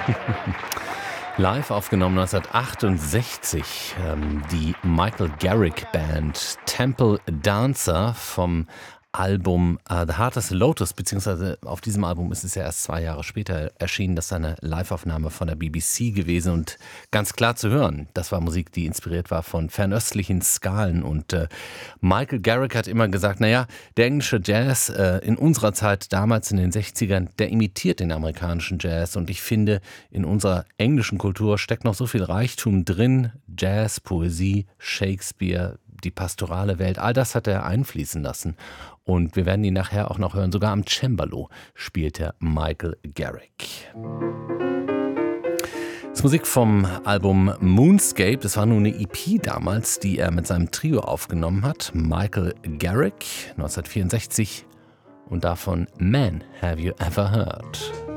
Live aufgenommen 1968, die Michael Garrick Band Temple Dancer vom Album The Hardest Lotus, beziehungsweise auf diesem Album ist es ja erst 2 Jahre später erschienen. Das ist eine Liveaufnahme von der BBC gewesen und ganz klar zu hören, das war Musik, die inspiriert war von fernöstlichen Skalen. Und Michael Garrick hat immer gesagt, naja, der englische Jazz in unserer Zeit, damals in den 60ern, der imitiert den amerikanischen Jazz. Und ich finde, in unserer englischen Kultur steckt noch so viel Reichtum drin. Jazz, Poesie, Shakespeare, die pastorale Welt, all das hat er einfließen lassen. Und wir werden ihn nachher auch noch hören. Sogar am Cembalo spielte Michael Garrick. Das ist Musik vom Album Moonscape. Das war nur eine EP damals, die er mit seinem Trio aufgenommen hat. Michael Garrick, 1964. Und davon Man Have You Ever Heard?